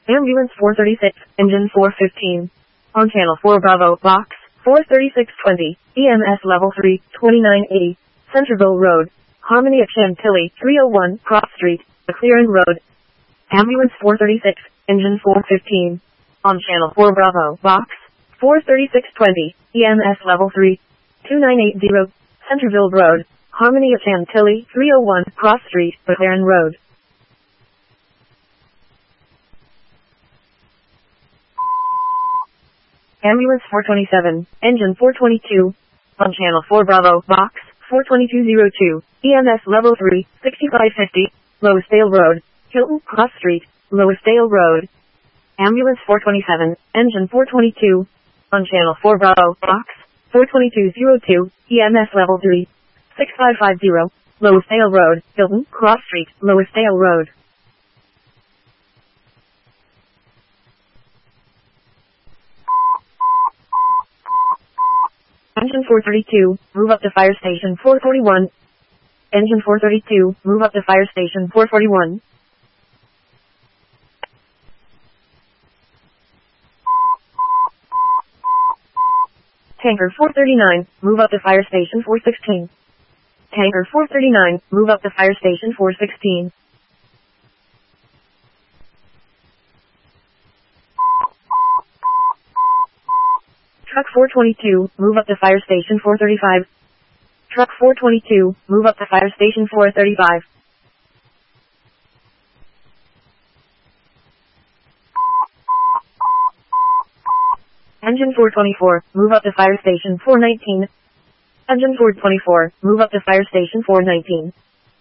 Ambulance 436, engine 415. On channel 4 Bravo, box 43620, EMS level 3, 2980, Centerville Road, Harmony at Chantilly, 301, Cross Street, McLaren Road. Ambulance 436, engine 415. On channel 4 Bravo, box 43620, EMS level 3, 2980, Centerville Road, Harmony at Chantilly, 301, Cross Street, McLaren Road. Ambulance 427, engine 422. On channel 4 Bravo, box 42202, EMS level 3, 6550, Lowisdale Road, Hilton Cross Street, Lowisdale Road. Ambulance 427, engine 422. On channel 4 Bravo, box 42202, EMS level 3, 6550, Lowisdale Road, Hilton Cross Street, Lowisdale Road. Engine 432, move up to fire station 441. Engine 432, move up to fire station 441. Tanker 439, move up to fire station 416. Tanker 439, move up to fire station 416. Truck 422, move up to fire station 435. Truck 422, move up to fire station 435. Engine 424, move up to fire station 419. Engine 424, move up to fire station 419.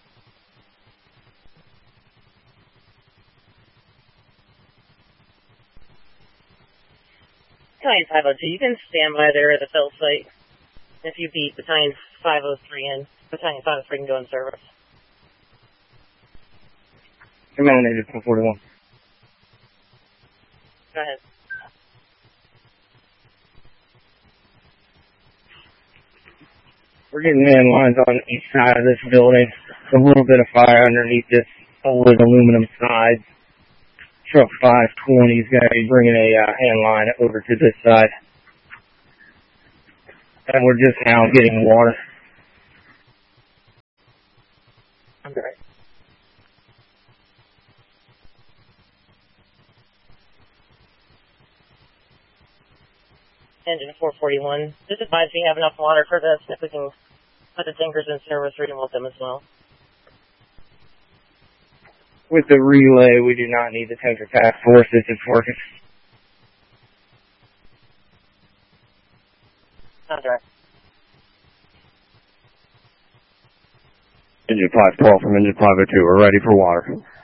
Battalion 502, you can stand by there at the fill site. If you beat Battalion 503 in, Battalion 503 can go in service. Command Native 441. Go ahead. We're getting man lines on each side of this building. A little bit of fire underneath this old aluminum sides. Truck 520 is going to be bringing a hand line over to this side. And we're just now getting water. Okay. Engine 441, just advise we have enough water for this, and if we can put the tankers in service, we can with them as well. With the relay, we do not need the tanker task force. This is working. Contract. Engine 512 from Engine 502. We're ready for water.